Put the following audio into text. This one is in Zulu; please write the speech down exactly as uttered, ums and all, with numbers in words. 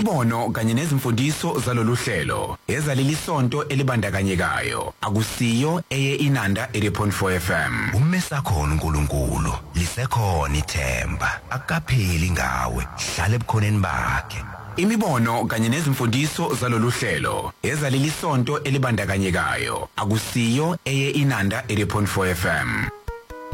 Imibono kanye nezimfundiso zalolu hlelo ezaleli sonto elibandakanyekayo akusiyo eye Inanda eighty point four F M. Umesa khona uNkulunkulu lisekhona ithemba akapheli ngawe hlala ebukhoneni bakhe. Imibono kanye nezimfundiso zalolu hlelo ezaleli sonto elibandakanyekayo akusiyo eye Inanda eighty point four F M.